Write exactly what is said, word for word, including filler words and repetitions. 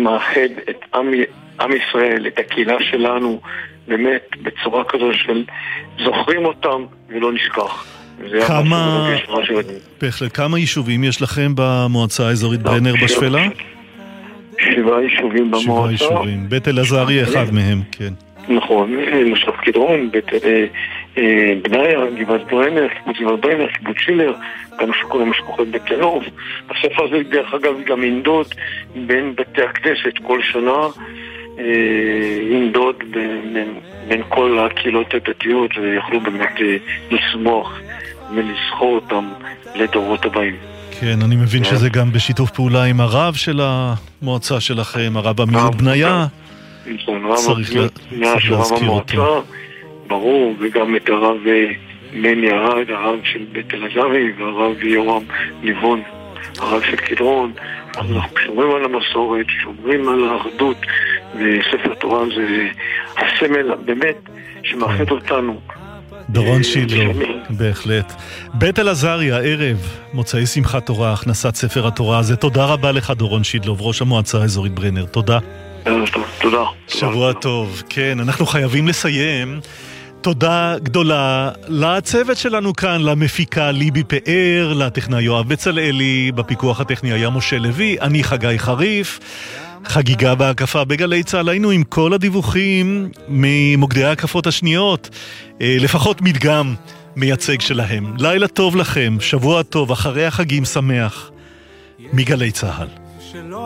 מאחד את עם, עם ישראל, את הקהילה שלנו, באמת בצורה כזו של זוכרים אותם ולא נשכח. כמה, בהחלט, כמה יישובים יש לכם במועצה האזורית ברנר בשפלה? שבעה יישובים במועצה. שבעה יישובים, בית אלעזרי אחד מהם, כן. נכון, מושב קדרון, בית בניה, גבעת ברנר, גבעת ברנר, קיבוץ שילר, גם כל המשפחות בתל אביב. הספר הזה דרך אגב גם ינדוד בין בתי הכנסת כל שנה, ינדוד בין, בין כל הקהילות הדתיות, ויכולו באמת לסמוך ולזכור אותם לדורות הבאים. כן, אני מבין שזה גם בשיתוף פעולה עם הרב של המועצה שלכם, הרב עמיהוד בניה. צריך להזכיר אותו. ברור, וגם את הרב מני ארד, הרב של בית אלעזרי, והרב יורם ליבון, הרב של קדרון. אנחנו שומרים על המסורת, שומרים על האחדות, וספר תורה זה הסמל באמת שמאחד אותנו. דורון שידלו, בהחלט. בית אלעזרי, הערב, מוצאי שמחת תורה, הכנסת ספר התורה הזה. תודה רבה לך דורון שידלו, ראש המועצה האזורית ברנר. תודה. תודה. שבוע טוב. כן, אנחנו חייבים לסיים. תודה גדולה לצוות שלנו כאן, למפיקה ליבי פאר, לטכנאי יואב בצלאלי, בפיקוח הטכני היה משה לוי, אני חגי חריף. חגיגה בהקפה בגלי צהל, היינו עם כל הדיווחים ממוקדי ההקפות השניות, לפחות מדגם מייצג שלהם. לילה טוב לכם, שבוע טוב, אחרי החגים שמח, מגלי צהל.